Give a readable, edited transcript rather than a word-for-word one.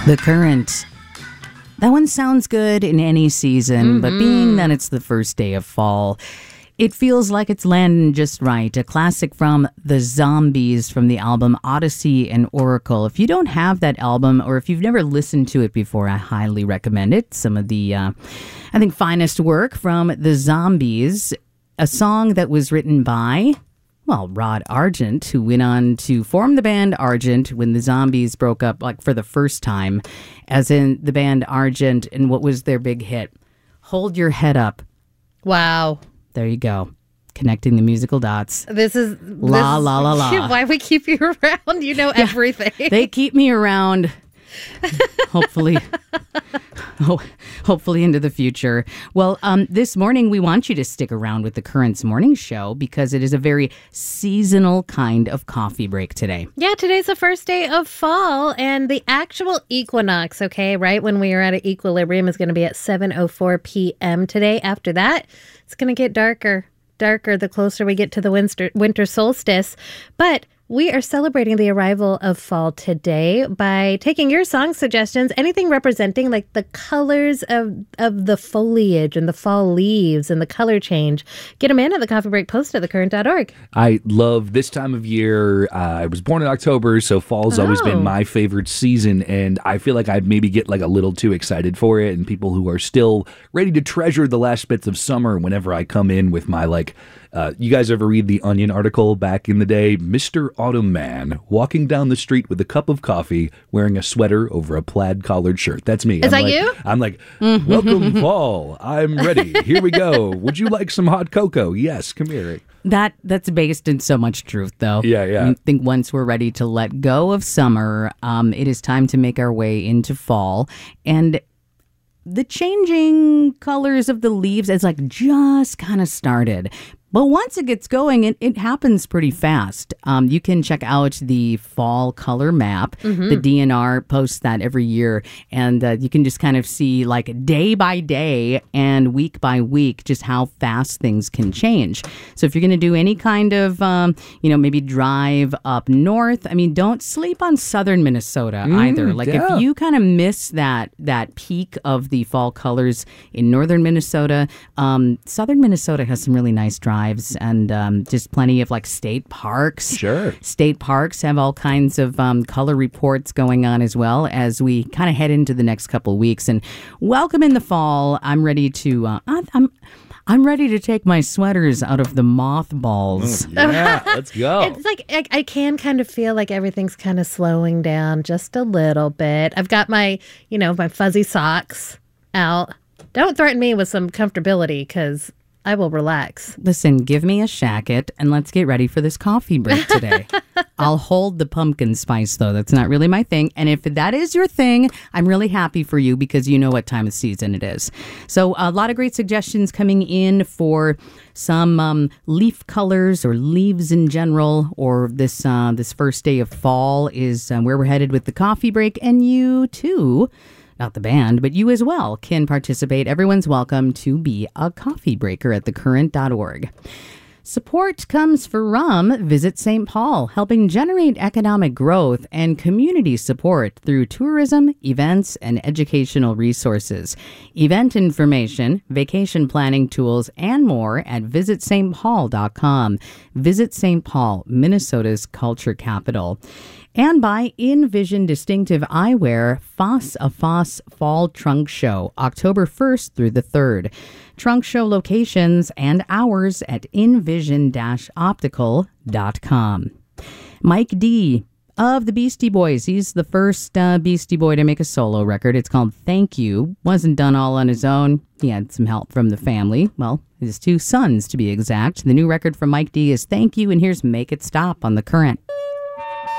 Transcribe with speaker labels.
Speaker 1: The Current. That one sounds good in any season, but being that it's the first day of fall, it feels like it's landing just right. A classic from the Zombies from the album Odyssey and Oracle. If you don't have that album, or if you've never listened to it before, I highly recommend it. Some of the, I think, finest work from the Zombies. A song that was written by, well, Rod Argent, who went on to form the band Argent when the Zombies broke up, like for the first time, as in the band Argent. And what was their big hit? Hold Your Head Up.
Speaker 2: Wow.
Speaker 1: There you go. Connecting the musical dots.
Speaker 2: This is
Speaker 1: La La La La.
Speaker 2: Why we keep you around? You know everything.
Speaker 1: They keep me around. Hopefully. Hopefully into the future. Well, this morning we want you to stick around with the Currents Morning Show because it is a very seasonal kind of coffee break today.
Speaker 2: Yeah, today's the first day of fall and the actual equinox, okay, right when we are at an equilibrium is going to be at 7:04 p.m. today. After that, it's going to get darker the closer we get to the winter solstice. But we are celebrating the arrival of fall today by taking your song suggestions, anything representing like the colors of the foliage and the fall leaves and the color change. Get them in at the Coffee Break Post at thecurrent.org.
Speaker 3: I love this time of year. I was born in October, so fall's always been my favorite season, and I feel like I maybe get like a little too excited for it, and people who are still ready to treasure the last bits of summer whenever I come in with my you guys ever read the Onion article back in the day? Mr. Autumn Man walking down the street with a cup of coffee, wearing a sweater over a plaid collared shirt. That's me.
Speaker 2: Is that you?
Speaker 3: I'm like, welcome fall. I'm ready. Here we go. Would you like some hot cocoa? Yes, come here.
Speaker 1: That's based in so much truth, though.
Speaker 3: Yeah.
Speaker 1: I think once we're ready to let go of summer, it is time to make our way into fall. And the changing colors of the leaves is like just kind of started. But once it gets going, it happens pretty fast. You can check out the fall color map. The DNR posts that every year. And you can just kind of see like day by day and week by week just how fast things can change. So if you're going to do any kind of, maybe drive up north, I mean, don't sleep on southern Minnesota either. Like if you kind of miss that peak of the fall colors in northern Minnesota, southern Minnesota has some really nice drives. And just plenty of like state parks.
Speaker 3: Sure. State
Speaker 1: parks have all kinds of color reports going on as well as we kind of head into the next couple of weeks. And welcome in the fall. I'm ready to I'm ready to take my sweaters out of the mothballs.
Speaker 3: Yeah, let's go.
Speaker 2: It's like I can kind of feel like everything's kind of slowing down just a little bit. I've got my fuzzy socks out. Don't threaten me with some comfortability because I will relax.
Speaker 1: Listen, give me a shacket and let's get ready for this coffee break today. I'll hold the pumpkin spice, though. That's not really my thing. And if that is your thing, I'm really happy for you because you know what time of season it is. So a lot of great suggestions coming in for some leaf colors or leaves in general, or this first day of fall is where we're headed with the coffee break. And you, too, not the band, but you as well can participate. Everyone's welcome to be a coffee breaker at thecurrent.org. Support comes from Visit St. Paul, helping generate economic growth and community support through tourism, events, and educational resources. Event information, vacation planning tools, and more at visitstpaul.com. Visit St. Paul, Minnesota's culture capital. And by Envision Distinctive Eyewear, Foss a Foss Fall Trunk Show, October 1st through the 3rd. Trunk show locations and hours at envision-optical.com. Mike D. of the Beastie Boys. He's the first Beastie Boy to make a solo record. It's called Thank You. Wasn't done all on his own. He had some help from the family. Well, his two sons, to be exact. The new record from Mike D is Thank You, and here's Make It Stop on The Current.